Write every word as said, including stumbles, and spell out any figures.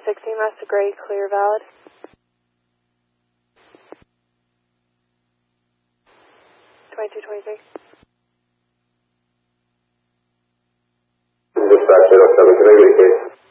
sixteen Master Gray, clear valid. twenty-two twenty-three. Dispatch zero seven, can I get a case?